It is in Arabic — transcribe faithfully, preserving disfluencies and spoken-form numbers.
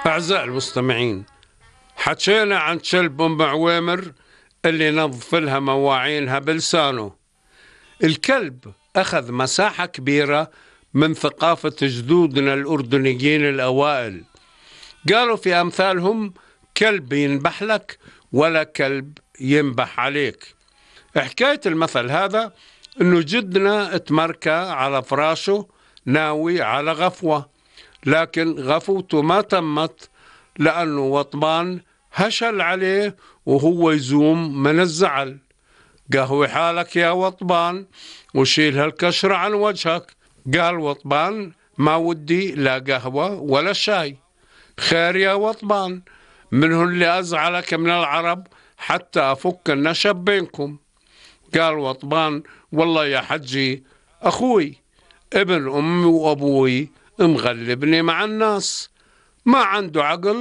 أعزائي المستمعين، حكينا عن كلب أم عويمر اللي نظف لها مواعينها بلسانه. الكلب أخذ مساحة كبيرة من ثقافة جدودنا الأردنيين الأوائل. قالوا في أمثالهم: كلب ينبح لك ولا كلب ينبح عليك. حكاية المثل هذا إنه جدنا تمركى على فراشه ناوي على غفوة، لكن غفوته ما تمت لأنه وطبان هشل عليه وهو يزوم من الزعل. قهوي حالك يا وطبان وشيل هالكشرة عن وجهك. قال وطبان: ما ودي لا قهوة ولا شاي. خير يا وطبان، منه اللي أزعلك من العرب حتى أفك النشب بينكم. قال وطبان: والله يا حجي أخوي ابن أمي وأبوي مغلبني مع الناس، ما عنده عقل